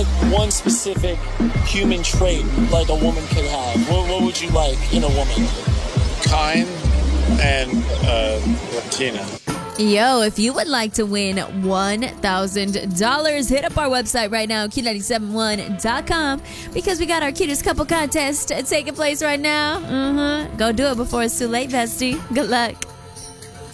One specific human trait like a woman could have. What would you like in a woman? Kind and Latina. Yo, if you would like to win $1,000, hit up our website right now, Q971.com, because we got our cutest couple contest taking place right now. Go do it before it's too late, bestie. Good luck.